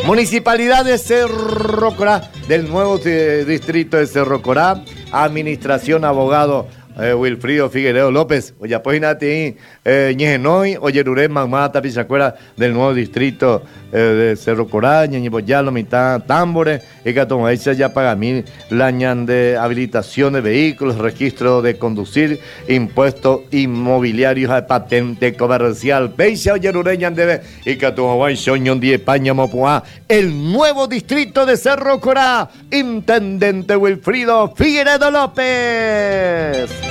Municipalidad de Cerro Corá, del nuevo distrito de Cerro Corá, administración, abogado Wilfrido Figueredo López, oye, pues nati, ñejenoi, oye, Ruré, mamá, tapizacuera del nuevo distrito de Cerro Corá, ñeñiboyalo, mitad tambores, y que toma hecha ya paga mil, lañan de habilitación de vehículos, registro de conducir, impuestos inmobiliarios, patente comercial, peisa, oye, Ruré, ñandebe, y que toma guay, soñón de España, mopuá, el nuevo distrito de Cerro Corá, intendente Wilfrido Figueredo López.